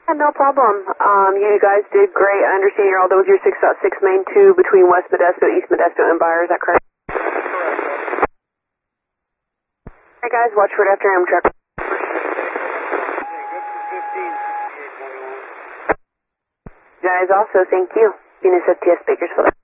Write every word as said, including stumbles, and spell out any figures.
Yeah, no problem. Um, you guys did great. I understand you're all done with your six point six main two between West Modesto, East Modesto, and Byers. Is that correct? Correct. Hey guys, watch for it after Amtrak. Guys, also thank you. Venus F T S Bakersfield.